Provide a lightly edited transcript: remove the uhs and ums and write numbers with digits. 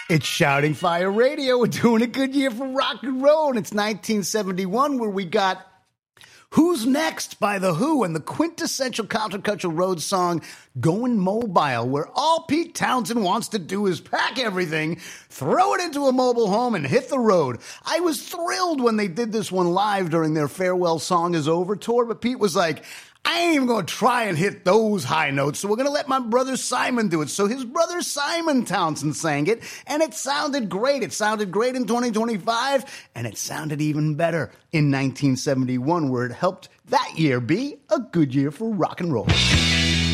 It's Shouting Fire Radio. We're doing a good year for rock and roll. And it's 1971 where we got Who's Next by The Who and the quintessential countercultural road song Going Mobile, where all Pete Townsend wants to do is pack everything, throw it into a mobile home, and hit the road. I was thrilled when they did this one live during their Farewell Song Is Over tour, but Pete was like, I ain't even going to try and hit those high notes, so we're going to let my brother Simon do it. So his brother Simon Townsend sang it, and it sounded great. It sounded great in 2025, and it sounded even better in 1971, where it helped that year be a good year for rock and roll.